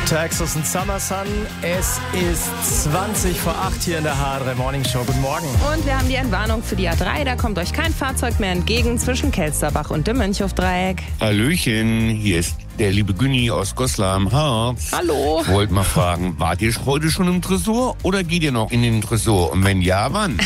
Texas und Summer Sun. Es ist 20 vor 8 hier in der H3 Morning Show. Guten Morgen. Und wir haben die Entwarnung für die A3. Da kommt euch kein Fahrzeug mehr entgegen zwischen Kelsterbach und dem Mönchhofdreieck. Hallöchen, hier ist der liebe Günni aus Goslar am Harz. Hallo. Ich wollte mal fragen, wart ihr heute schon im Tresor oder geht ihr noch in den Tresor? Und wenn ja, wann?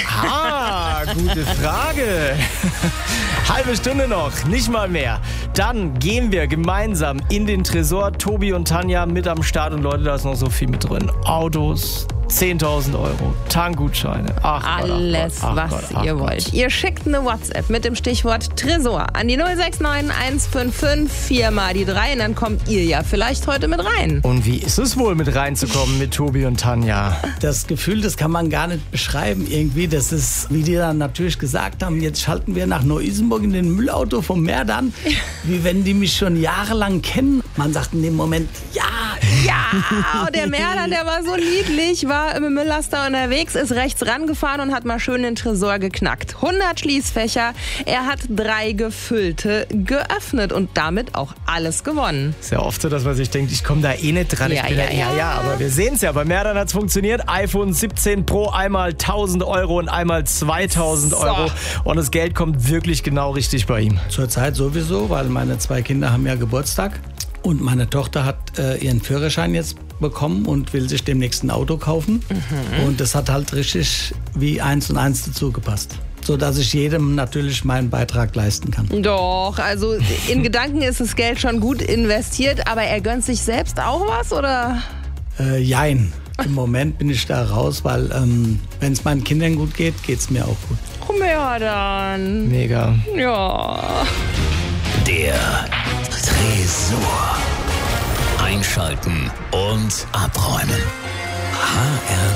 Gute Frage. Halbe Stunde noch, nicht mal mehr. Dann gehen wir gemeinsam in den Tresor. Tobi und Tanja mit am Start. Und Leute, da ist noch so viel mit drin. Autos, 10.000 Euro, Tankgutscheine. Alles, was ihr wollt. Ihr schickt eine WhatsApp mit dem Stichwort Tresor an die 069 155 4 mal die 3. Und dann kommt ihr ja vielleicht heute mit rein. Und wie ist es wohl, mit reinzukommen mit Tobi und Tanja? Das Gefühl, das kann man gar nicht beschreiben irgendwie. Das ist, wie die dann natürlich gesagt haben, jetzt schalten wir nach Neu-Isenburg in den Müllauto vom Merdan. Wie wenn die mich schon jahrelang kennen. Man sagt in dem Moment, ja. Ja, der Merdan, der war so niedlich, war im Mülllaster unterwegs, ist rechts rangefahren und hat mal schön den Tresor geknackt. 100 Schließfächer, er hat 3 gefüllte geöffnet und damit auch alles gewonnen. Ist ja oft so, dass man sich denkt, ich komme da eh nicht dran. Ja, aber wir sehen es ja. Bei Merdan hat es funktioniert. iPhone 17 Pro, einmal 1.000 Euro und einmal 2.000 Euro. Und das Geld kommt wirklich genau richtig bei ihm. Zurzeit sowieso, weil meine 2 Kinder haben ja Geburtstag. Und meine Tochter hat ihren Führerschein jetzt bekommen und will sich demnächst ein Auto kaufen. Und das hat halt richtig wie 1 und 1 dazu gepasst. So dass ich jedem natürlich meinen Beitrag leisten kann. Doch, also in Gedanken ist das Geld schon gut investiert, aber er gönnt sich selbst auch was, oder? Jein. Im Moment bin ich da raus, weil wenn es meinen Kindern gut geht, geht es mir auch gut. Komm her dann. Mega. Ja. Der Tresor. Einschalten und abräumen. HR